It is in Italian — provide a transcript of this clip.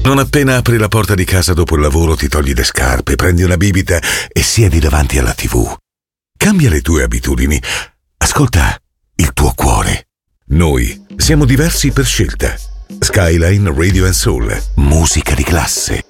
Non appena apri la porta di casa dopo il lavoro ti togli le scarpe, prendi una bibita e siedi davanti alla TV. Cambia le tue abitudini. Ascolta il tuo cuore. Noi siamo diversi per scelta. Skyline Radio & Soul. Musica di classe.